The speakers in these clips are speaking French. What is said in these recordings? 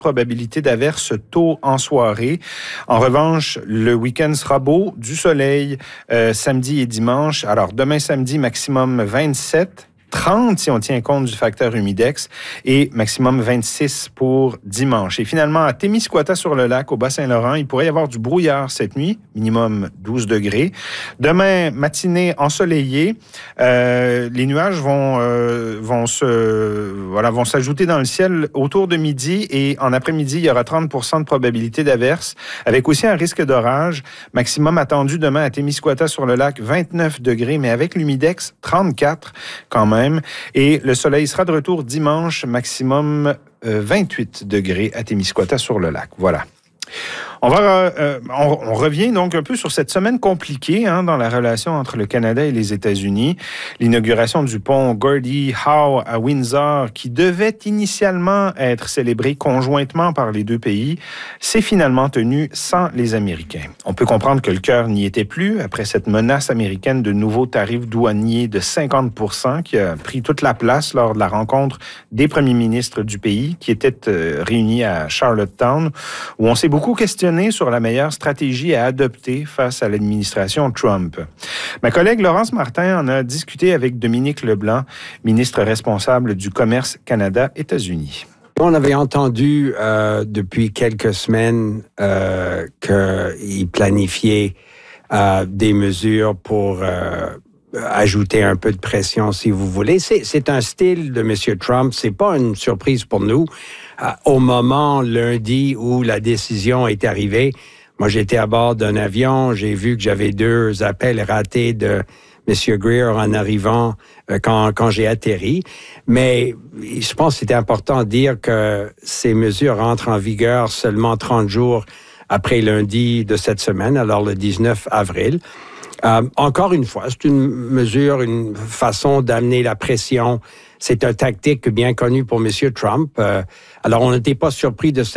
probabilité d'averse tôt en soirée. En revanche, le week-end sera beau, du soleil samedi et dimanche. Alors, demain samedi, maximum 27. 30 si on tient compte du facteur humidex et maximum 26 pour dimanche. Et finalement, à Témiscouata-sur-le-Lac, au Bas-Saint-Laurent, il pourrait y avoir du brouillard cette nuit, minimum 12 degrés. Demain, matinée ensoleillée. Les nuages vont s'ajouter dans le ciel autour de midi et en après-midi, il y aura 30 de probabilité d'averse avec aussi un risque d'orage. Maximum attendu demain à Témiscouata-sur-le-Lac, 29 degrés, mais avec l'humidex, 34 quand même. Et le soleil sera de retour dimanche, maximum 28 degrés à Témiscouata-sur-le-Lac. Voilà. On revient donc un peu sur cette semaine compliquée dans la relation entre le Canada et les États-Unis. L'inauguration du pont Gordie Howe à Windsor, qui devait initialement être célébré conjointement par les deux pays, s'est finalement tenue sans les Américains. On peut comprendre que le cœur n'y était plus après cette menace américaine de nouveaux tarifs douaniers de 50% qui a pris toute la place lors de la rencontre des premiers ministres du pays qui étaient réunis à Charlottetown, où on s'est beaucoup questionné sur la meilleure stratégie à adopter face à l'administration Trump. Ma collègue Laurence Martin en a discuté avec Dominique Leblanc, ministre responsable du Commerce Canada-États-Unis. On avait entendu depuis quelques semaines qu'il planifiait des mesures pour ajouter un peu de pression, si vous voulez. C'est un style de M. Trump. C'est pas une surprise pour nous. Au moment, lundi, où la décision est arrivée, moi, j'étais à bord d'un avion. J'ai vu que j'avais 2 appels ratés de M. Greer en arrivant quand j'ai atterri. Mais je pense que c'était important de dire que ces mesures rentrent en vigueur seulement 30 jours après lundi de cette semaine, alors le 19 avril. Encore une fois, c'est une mesure, une façon d'amener la pression. C'est une tactique bien connue pour M. Trump. Alors, on n'était pas surpris de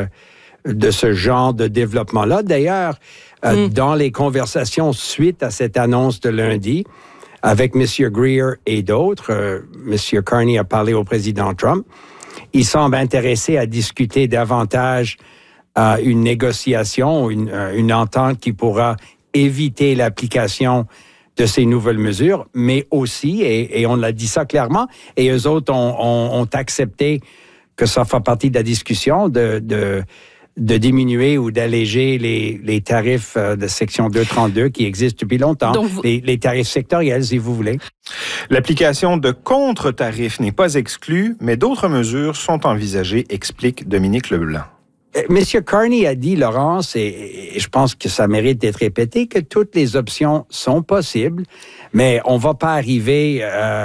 ce genre de développement-là. D'ailleurs, dans les conversations suite à cette annonce de lundi, avec M. Greer et d'autres, M. Carney a parlé au président Trump. Il semble intéressé à discuter davantage une négociation, une entente qui pourra éviter l'application de ces nouvelles mesures, mais aussi, et on l'a dit ça clairement, et eux autres ont accepté que ça fait partie de la discussion de diminuer ou d'alléger les tarifs de section 232 qui existent depuis longtemps, les tarifs sectoriels, si vous voulez. L'application de contre-tarifs n'est pas exclue, mais d'autres mesures sont envisagées, explique Dominique Leblanc. Monsieur Carney a dit, Laurence, et je pense que ça mérite d'être répété, que toutes les options sont possibles, mais on va pas arriver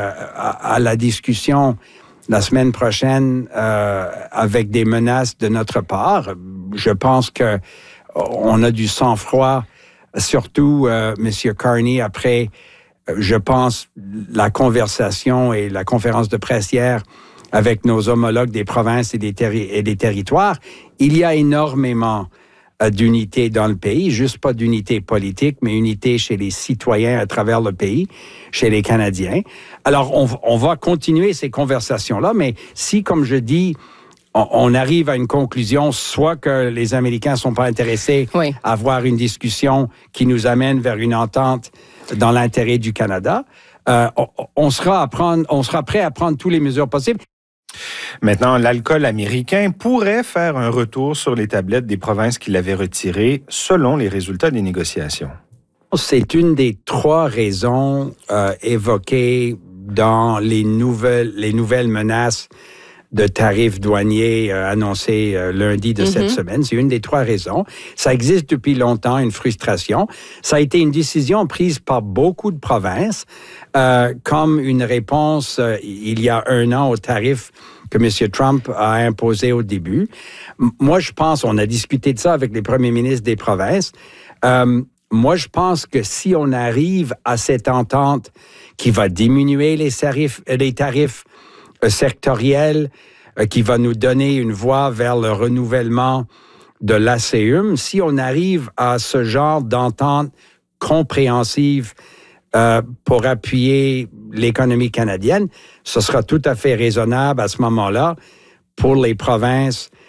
à la discussion la semaine prochaine avec des menaces de notre part. Je pense que on a du sang-froid, surtout Monsieur Carney, après, je pense, la conversation et la conférence de presse hier avec nos homologues des provinces et des territoires. Il y a énormément d'unité dans le pays, juste pas d'unité politique, mais unité chez les citoyens à travers le pays, chez les Canadiens. Alors, on va continuer ces conversations-là, mais si, comme je dis, on arrive à une conclusion, soit que les Américains sont pas intéressés à avoir une discussion qui nous amène vers une entente dans l'intérêt du Canada, on sera prêt à prendre toutes les mesures possibles. Maintenant, l'alcool américain pourrait faire un retour sur les tablettes des provinces qui l'avaient retiré, selon les résultats des négociations. C'est une des 3 raisons évoquées dans les nouvelles menaces de tarifs douaniers annoncés lundi de cette semaine. C'est une des 3 raisons. Ça existe depuis longtemps, une frustration. Ça a été une décision prise par beaucoup de provinces comme une réponse il y a 1 an aux tarifs que M. Trump a imposé au début. Moi, je pense, on a discuté de ça avec les premiers ministres des provinces. Moi, je pense que si on arrive à cette entente qui va diminuer les tarifs sectoriels, qui va nous donner une voie vers le renouvellement de l'ACUM, si on arrive à ce genre d'entente compréhensive pour appuyer l'économie canadienne, ce sera tout à fait raisonnable à ce moment-là pour les provinces